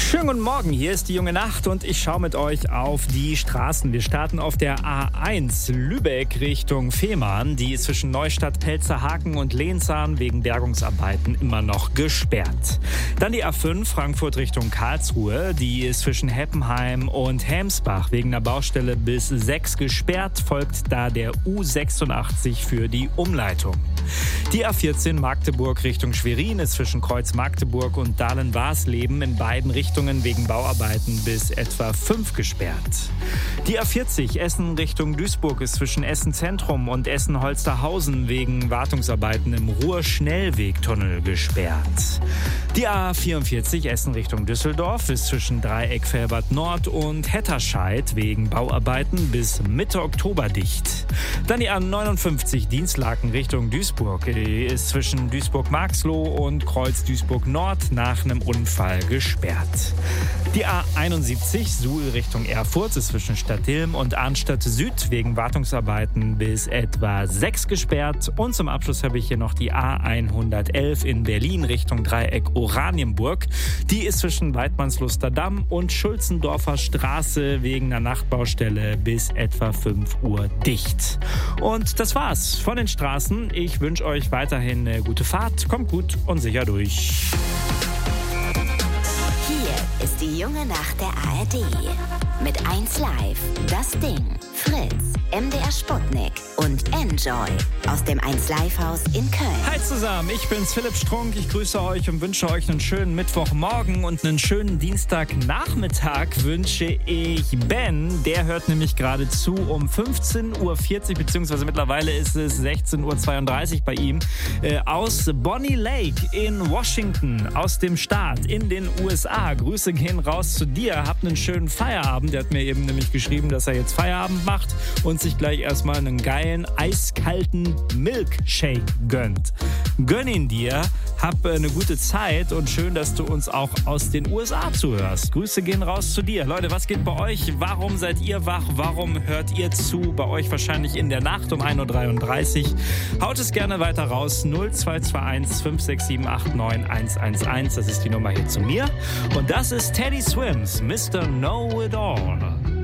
Schönen guten Morgen, hier ist die junge Nacht und ich schaue mit euch auf die Straßen. Wir starten auf der A1 Lübeck Richtung Fehmarn. Die ist zwischen Neustadt, Pelzerhaken und Lehnsahn wegen Bergungsarbeiten immer noch gesperrt. Dann die A5 Frankfurt Richtung Karlsruhe. Die ist zwischen Heppenheim und Helmsbach wegen einer Baustelle bis 6 gesperrt. Folgt da der U86 für die Umleitung. Die A14 Magdeburg Richtung Schwerin ist zwischen Kreuz Magdeburg und Dahlen-Warsleben in beiden Richtungen wegen Bauarbeiten bis etwa 5 gesperrt. Die A40 Essen Richtung Duisburg ist zwischen Essen Zentrum und Essen Holsterhausen wegen Wartungsarbeiten im Ruhr-Schnellwegtunnel gesperrt. Die A44 Essen Richtung Düsseldorf ist zwischen Dreieck Velbert Nord und Hetterscheid wegen Bauarbeiten bis Mitte Oktober dicht. Dann die A59 Dienstlaken Richtung Duisburg ist zwischen Duisburg-Marxloh und Kreuz Duisburg-Nord nach einem Unfall gesperrt. Die A71 Suhl Richtung Erfurt ist zwischen Stadtilm und Arnstadt Süd wegen Wartungsarbeiten bis etwa 6 gesperrt. Und zum Abschluss habe ich hier noch die A111 in Berlin Richtung Dreieck Oranienburg. Die ist zwischen Weidmannsluster Damm und Schulzendorfer Straße wegen einer Nachtbaustelle bis etwa 5 Uhr dicht. Und das war's von den Straßen. Ich wünsche euch weiterhin eine gute Fahrt. Kommt gut und sicher durch. Hier ist die junge Nacht der ARD. Mit 1 Live, das Ding, Fritz, MDR Sputnik und Enjoy aus dem 1 Live Haus in Köln. Hi zusammen, ich bin's Philipp Strunk. Ich grüße euch und wünsche euch einen schönen Mittwochmorgen und einen schönen Dienstagnachmittag wünsche ich Ben. Der hört nämlich gerade zu um 15.40 Uhr, beziehungsweise mittlerweile ist es 16.32 Uhr bei ihm, aus Bonnie Lake in Washington, aus dem Staat in den USA. Grüße gehen raus zu dir, habt einen schönen Feierabend. Der hat mir eben nämlich geschrieben, dass er jetzt Feierabend macht und sich gleich erstmal einen geilen, eiskalten Milkshake gönnt. Gönn ihn dir, hab eine gute Zeit und schön, dass du uns auch aus den USA zuhörst. Grüße gehen raus zu dir. Leute, was geht bei euch? Warum seid ihr wach? Warum hört ihr zu? Bei euch wahrscheinlich in der Nacht um 1.33 Uhr. Haut es gerne weiter raus. 0221 567 89 111. Das ist die Nummer hier zu mir. Und das ist Teddy Swims, Mr. Know It All.